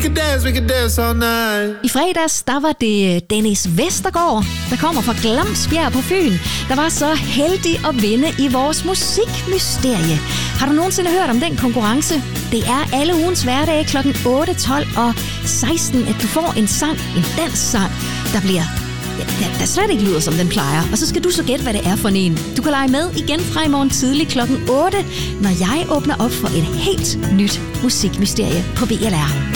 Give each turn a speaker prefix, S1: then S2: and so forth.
S1: I fredags, der var det Dennis Vestergaard, der kommer fra Glamsbjerg på Fyn, der var så heldig at vinde i vores musikmysterie. Har du nogensinde hørt om den konkurrence? Det er alle ugens hverdage kl. 8, 12 og 16, at du får en sang, en danssang, der slet ikke lyder, som den plejer. Og så skal du så gætte, hvad det er for en. Du kan lege med igen fra i morgen tidlig kl. 8, når jeg åbner op for et helt nyt musikmysterie på VLR.